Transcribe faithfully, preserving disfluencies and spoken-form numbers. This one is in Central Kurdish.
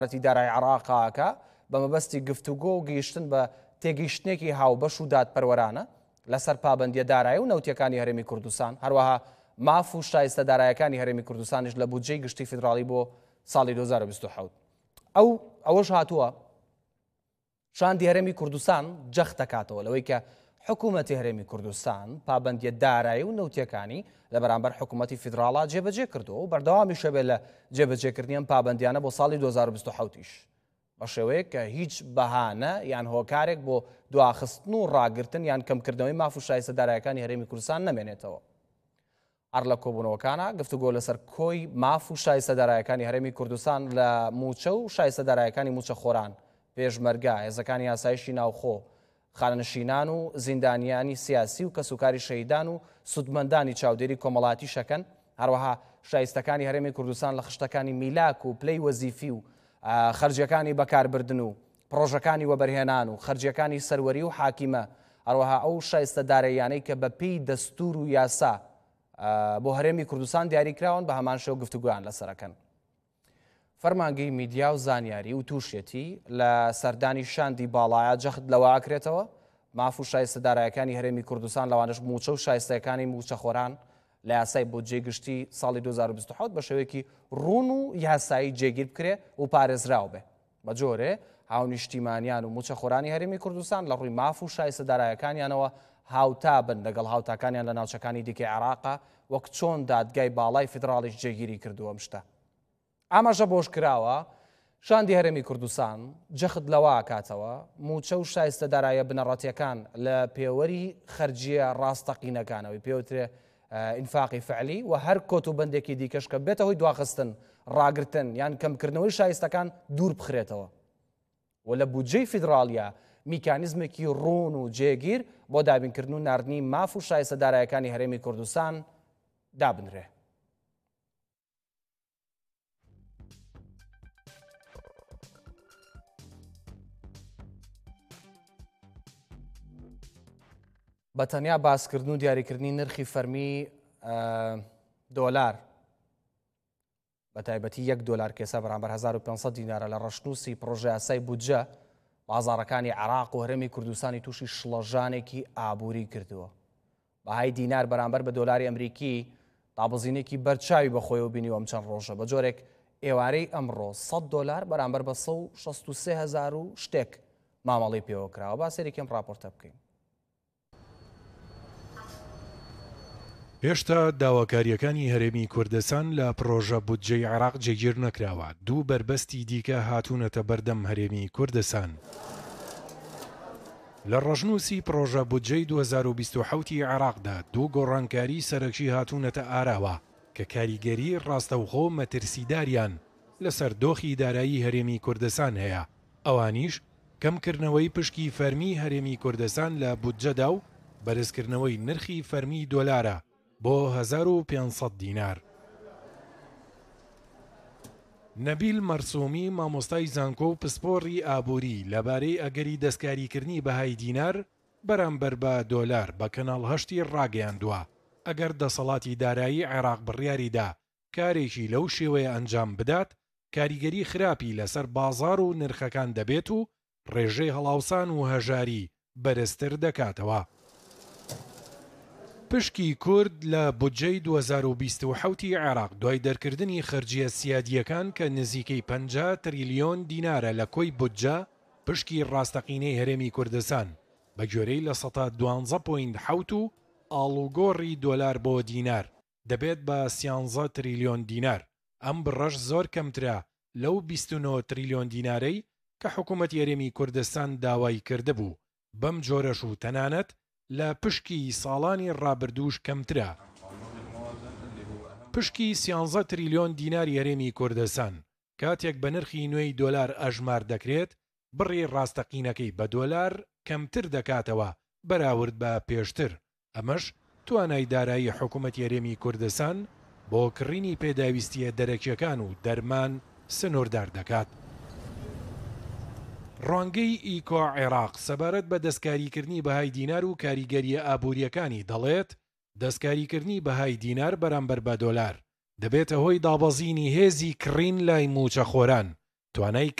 دارای عراقاکە بە مەبەستی گفتوگۆ و گەیشتن بە تێگەیشتنێکی هاوبەش و دادپەروەرانە لەسەر پابەندیە دارایی و نەوتیەکانی هەرێمی کوردستان، هەروەها ماف و شایستە دارایەکانی هەرێمی کوردستانیش لە بودجەی گشتی فیدراڵی بۆ ساڵی دوو هەزار و بیست و حەوت. ئەو ئەوەش هاتووە شاندی هەرێمی کوردستان جەخت دەکاتەوە لەوەی کە حکوومەتی هەرێمی کوردستان پابەندیە دارایی و نەوتیەکانی لە بەرامبەر حکوومەتی فیدراڵا جێبەجێ کردو و بەردەوامیشە بێت لە جێبەجێکردنی ئەم پابەندیانە بۆ ساڵی دوو هەزار و بیست و حەوتیش بە شێوەیە کە هیچ بەهانە یان هۆکارێک بۆ دواخستن و ڕاگرتن یان کەمکردنەوەی ماف و شایستە دارایەکانی هەرێمی کوردستان نەمێنێتەوە. هەر لە کۆبوونەوەکانە گفتوگۆ لەسەر کۆی ماف و شایستە دارایەکانی هەرێمی کوردستان لە موچە و شایستە دارایەکانی موچە خۆران، پێشمەرگا، هێزەکانی یاسایشی ناوخۆ، خانەنشینان و زیندانیانی سیاسی و کەسوکاری شەهیدان و سودمەندانی چاودێری کۆمەڵاتی شەکەن، هەروەها شایستەکانی هەرێمی کوردستان لە خشتەکانی میلاک و پلەی وەزیفی و خەرجیەکانی بەکاربردن و پرۆژەکانی وەبەرهێنان و خەرجیەکانی سەروەری و حاکیمە، هەروەها ئەو شایستە داراییانەی کە بەپێی دەستور و یاسا بۆ هەرێمی کوردستان دیاریکراون بە هەمان شێوە گفتوگویان لەسەرەکەن. فەرمانگەی میدیا و زانیاری و تووشێتی لە سەردانی شاندی باڵایە جەخت لەوە ئاکرێتەوە ماف و شایستە دارایەکانی هەرێمی کوردستان لەوانش موچە و شایستەکانی موچەخۆران لە یاسای بودجەی گشتی ساڵی دوو هەزار و بیست و حەوت بە شێوەیەکی ڕوون و یاسایی جێگیر بکرێ و پارێزراو بێ. بە جۆرێ هاونیشتیمانیان و موچەخۆرانی هەرێمی کوردستان لە ڕووی ماف و شایستە دارایەکانیانەوە هاوتا بن لەگەڵ هاوتاکانیان لە ناوچەکانی دیکەی عێراقا وەک چۆن دادگای باڵای فیدراڵیش جێگیری کردووە مشتە. ئاماژە بۆش کراوە شاندی هەرێمی کوردستان جەخت لەوە کاتەوە موچە و شایستە دارایە بنەڕەتیەکان لە پێوەری خەرجیە ڕاستەقینەکانەوەی پێوترێ ئینفاقی فعلی و هەر کۆت و بەندێکی دیکەش کە بێتە هۆی دواخستن، ڕاگرتن یان کەمکردنەوەی شایستەکان دوور بخرێتەوە و لە بودجەی فیدراڵیە میکانیزمێکی ڕوون و جێگیر بۆ دابینکردن و ناردنی ماف و شایستە دارایەکانی هەرێمی کوردستان دابنرێ. بە تەنیا باسکردن و دیاریکردنی نرخی فەرمی دۆلار بە تایبەتی یەک دۆلار کێسە بەرامبەر هەزار و پێنجسەد دینارە لە ڕەشنووسی پرۆژە یاسای بودجە بازاڕەکانی عێراق و هەرێمی کوردستانی تووشی شڵەژانێکی ئابووری کردووە. بەهای دینار بەرامبەر بە دۆلاری ئەمریکی دابەزینێکی بەرچاوی بەخۆی و بینیوە ئەم چەند ڕۆژە بە جۆرێک ئێوارەی ئەمڕۆ سەد دۆلار بەرامبەر بە سەد و شەست و سێ هەزار و شتێک مامەڵی پێوە کراوە. با سێرێکم راپۆرتە بکەین. هێشتا داواکاریەکانی هەرێمی کوردستان لە پرۆژە بودجەی عێراق جێگیر نەکراوە. دوو بربەستی دیکە هاتوونەتە بەردەم هەرێمی کوردستان. لە ڕەشنووسی پرۆژە بودجەی دوو هەزار و بیست و حەوتی عێراقدا دوو گۆڕانکاری سەرەکی هاتوونەتە ئاراوە کە کاریگەری ڕاستەوخۆ مەترسیداریان لەسەر دۆخی دارایی هەرێمی کوردستان هەیە. ئەوانیش کەمکردنەوەی پشکی فەرمی هەرێمی کوردستان لە بودجەدا و بەرزکردنەوەی نرخی فەرمی دۆلارە بۆ هەزار و پێنجسەد دینار. نەبیل مەرسومی مامۆستای زانکۆ و پسپۆڕی ئابووری لەبارەی ئەگەری دەستکاریکردنی بەهای دینار بەرامبەر بە دۆلار بە کەناڵ هەشتی ڕاگەیاندووە. ئەگەر دەسەڵاتی دارایی عێراق بڕیاریدا کارێکی لەو شێوەیە ئەنجام بدات، کاریگەری خراپی لەسەر بازار و نرخەکان دەبێت و ڕێژەی هەڵاوسان و هەژاری بەرزتر دەکاتەوە. پشکی کورد لە بودجەی دوو هەزار و بیست و حەوتی عێراق دوای دەرکردنی خەرجیە سیادیەکان کە نزیکەی پەنجا تریلیۆن دینارە لە کۆی بودجە پشکی ڕاستەقینەی هەرێمی کوردستان بە گوێرەی لە سەدا دوانزە پۆینت حەوت و ئاڵوگۆڕی دۆلار بۆ دینار دەبێت بە سیانزە تریلیۆن دینار. ئەم بڕەش زۆر کەمترە لەو بیست و نۆ تریلیۆن دینارەی کە حکوومەتی هەرێمی کوردستان داوای کردبوو. بەم جۆرەش و تەنانەت لە پشکی ساڵانی ڕابردووش کەمترە. پشکی سیانزە تریلیۆن دیناری هەرێمی کوردستان کاتێک بە نرخی نوێی دۆلار ئەژمار دەکرێت، بڕی ڕاستەقینەکەی بە دۆلار کەمتر دەکاتەوە بەراورد بە پێشتر. ئەمەش توانای دارایی حکوومەتی هەرێمی کوردستان بۆ کڕینی پێداویستیە دەرەکیەکان و دەرمان سنووردار دەکات. ڕوانگەی ئیکۆ عێراق سەبارەت بە دەستکاریکردنی بەهای دینار و کاریگەریە ئابووریەکانی دەڵێت دەستکاریکردنی بەهای دینار بەرامبەر بە دۆلار دەبێتە هۆی دابەزینی هێزی کڕین لای موچەخۆران توانای